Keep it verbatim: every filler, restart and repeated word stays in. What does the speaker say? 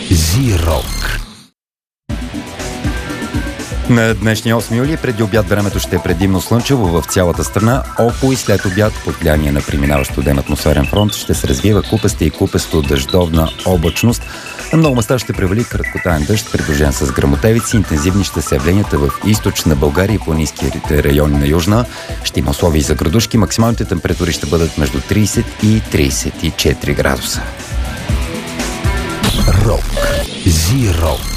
Зирок. На днешния осми юли преди обяд времето ще е предимно слънчево в цялата страна. Около и след обяд под влияние на преминаващ студен атмосферен фронт ще се развива купеста и купесто дъждовна облачност. На много места ще превали краткотаен дъжд, придружен с гръмотевици. Интензивни ще са явленията в източна България и планинските райони на южна. Ще има условия за градушки. Максималните температури ще бъдат между трийсет и трийсет и четири градуса. Рок. Зирок.